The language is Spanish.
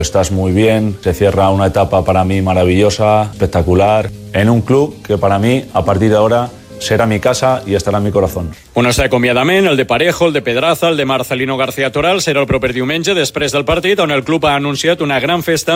Estás muy bien, se cierra una etapa para mí maravillosa, espectacular, en un club que para mí, a partir de ahora, serà mi casa i estarà en mi corazón. Un estat d'acomiadament, el de Parejo, el de Pedraza, el de Marcelino García Toral, serà el proper diumenge després del partit, on el club ha anunciat una gran festa